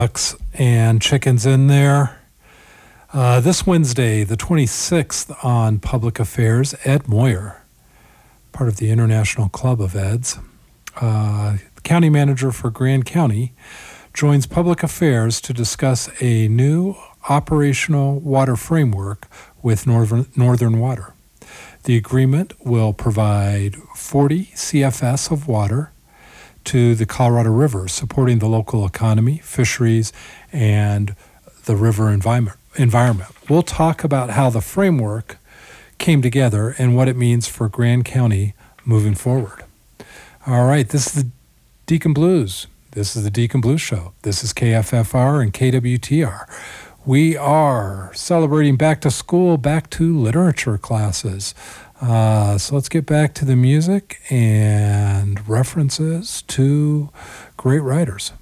ducks and chickens in there. This Wednesday, the 26th, on Public Affairs, Ed Moyer, part of the International Club of Eds, county manager for Grand County, joins Public Affairs to discuss a new operational water framework with Northern Water. The agreement will provide 40 CFS of water to the Colorado River, supporting the local economy, fisheries, and the river environment. We'll talk about how the framework came together and what it means for Grand County moving forward. All right, this is the Deacon Blues. This is the Deacon Blues Show. This is KFFR and KWTR. We are celebrating back to school, back to literature classes. So let's get back to the music and references to great writers.